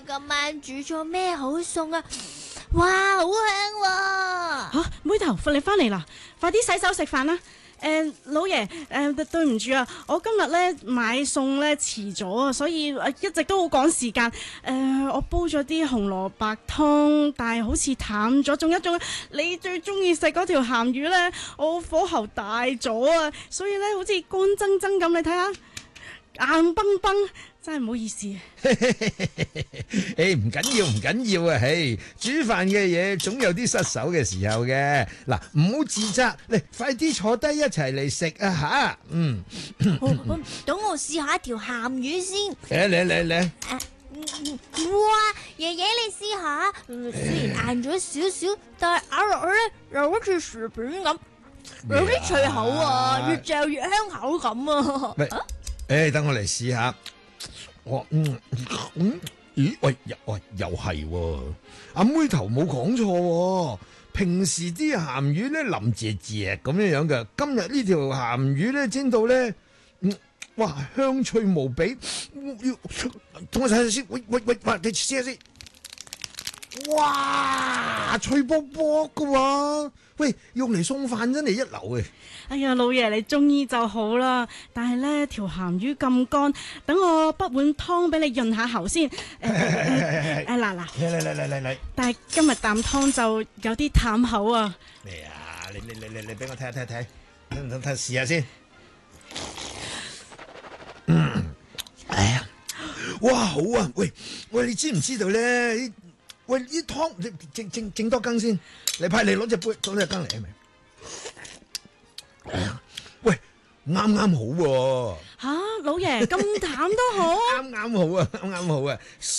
今晚煮咗咩好餸啊？哇，好香喎！ 妹頭，你翻嚟啦，快啲洗手食飯啦。老爺，對唔住啊，我今日咧買餸咧遲咗啊，所以一直都好趕時間。我煲咗啲紅蘿蔔湯，但係好似淡咗。仲有，你最中意食嗰條鹹魚咧，我火候大咗啊，所以咧好似乾爭爭咁。你睇下，硬崩崩，真係唔好意思。 唔緊要啊，煮飯嘅嘢總有啲失手嘅時候嘅。嗱，唔好自責，嚟快啲坐低一齊嚟食啊吓。 等我試下一條鹹魚先。 嚟。 哇，爺爺你試下，雖然硬咗少少，但係咬落去咧又好似薯片咁，有啲脆口啊，越嚼越香口咁啊。 等我嚟試下。咦喂，又係喎，阿妹頭冇講錯喎。平時啲鹹魚咧腍嚼嚼咁樣嘅，今日呢條鹹魚咧蒸到咧，哇香脆無比。等我睇下先，喂，你試下先。哇，脆卜卜噶喎！喂，用嚟餸飯真係一流嘅。 哎呀，老爺你中意就好啦，但係咧條鹹魚咁乾，等我滗碗湯俾你潤下喉先。嚟，但係今日啖湯就有啲淡口啊。 嚟啊！你俾我睇睇，等試下先。哎呀，哇好啊！喂，你知唔知道咧？喂，啲湯你整多羹先，你派你攞隻杯，攞隻羹嚟係咪？喂，啱好喎。 老爺咁淡都好， 啱好啊！